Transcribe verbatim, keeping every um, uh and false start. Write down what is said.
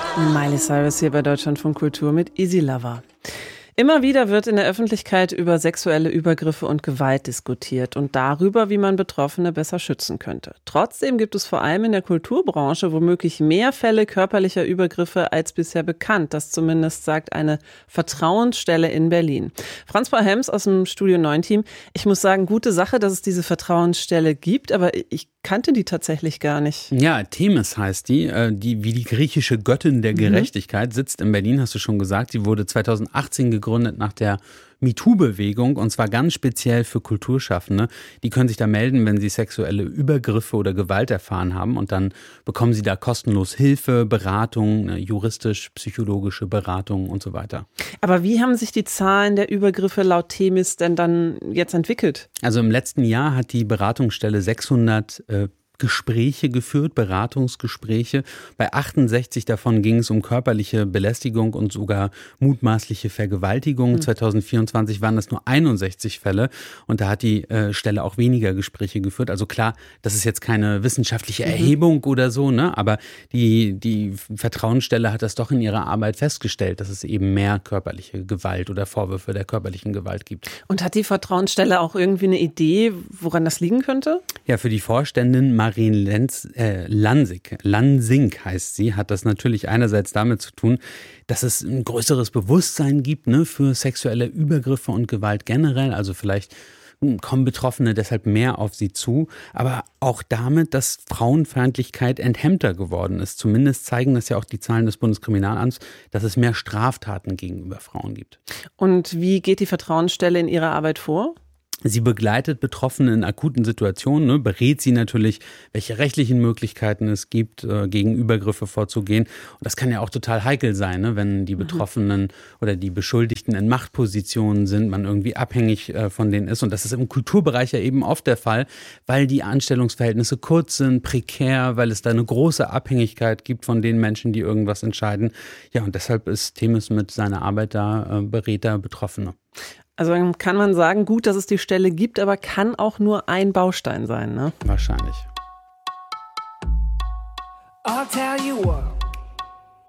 Miley Cyrus hier bei Deutschlandfunk Kultur mit Easy Lover. Immer wieder wird in der Öffentlichkeit über sexuelle Übergriffe und Gewalt diskutiert und darüber, wie man Betroffene besser schützen könnte. Trotzdem gibt es vor allem in der Kulturbranche womöglich mehr Fälle körperlicher Übergriffe als bisher bekannt. Das zumindest sagt eine Vertrauensstelle in Berlin. Franz Paul-Hems aus dem Studio neun Team. Ich muss sagen, gute Sache, dass es diese Vertrauensstelle gibt, aber ich kannte die tatsächlich gar nicht. Ja, Themis heißt die, die wie die griechische Göttin der Gerechtigkeit, sitzt in Berlin, hast du schon gesagt. Sie wurde zweitausendachtzehn gegründet nach der MeToo-Bewegung und zwar ganz speziell für Kulturschaffende. Die können sich da melden, wenn sie sexuelle Übergriffe oder Gewalt erfahren haben und dann bekommen sie da kostenlos Hilfe, Beratung, juristisch-psychologische Beratung und so weiter. Aber wie haben sich die Zahlen der Übergriffe laut Themis denn dann jetzt entwickelt? Also im letzten Jahr hat die Beratungsstelle sechshundert äh, Gespräche geführt, Beratungsgespräche. Bei achtundsechzig davon ging es um körperliche Belästigung und sogar mutmaßliche Vergewaltigung. Mhm. zweitausendvierundzwanzig waren das nur einundsechzig Fälle und da hat die äh, Stelle auch weniger Gespräche geführt. Also klar, das ist jetzt keine wissenschaftliche Erhebung mhm. oder so, ne? Aber die, die Vertrauensstelle hat das doch in ihrer Arbeit festgestellt, dass es eben mehr körperliche Gewalt oder Vorwürfe der körperlichen Gewalt gibt. Und hat die Vertrauensstelle auch irgendwie eine Idee, woran das liegen könnte? Ja, für die Vorständin Marien Lenz, äh, Lansing, Lansing heißt sie, hat das natürlich einerseits damit zu tun, dass es ein größeres Bewusstsein gibt, ne, für sexuelle Übergriffe und Gewalt generell. Also vielleicht kommen Betroffene deshalb mehr auf sie zu, aber auch damit, dass Frauenfeindlichkeit enthemmter geworden ist. Zumindest zeigen das ja auch die Zahlen des Bundeskriminalamts, dass es mehr Straftaten gegenüber Frauen gibt. Und wie geht die Vertrauensstelle in ihrer Arbeit vor? Sie begleitet Betroffene in akuten Situationen, ne, berät sie natürlich, welche rechtlichen Möglichkeiten es gibt, äh, gegen Übergriffe vorzugehen. Und das kann ja auch total heikel sein, ne, wenn die Betroffenen oder die Beschuldigten in Machtpositionen sind, man irgendwie abhängig äh, von denen ist. Und das ist im Kulturbereich ja eben oft der Fall, weil die Anstellungsverhältnisse kurz sind, prekär, weil es da eine große Abhängigkeit gibt von den Menschen, die irgendwas entscheiden. Ja, und deshalb ist Themis mit seiner Arbeit da äh, berät er Betroffene. Also kann man sagen, gut, dass es die Stelle gibt, aber kann auch nur ein Baustein sein, ne? Wahrscheinlich. I'll tell you what.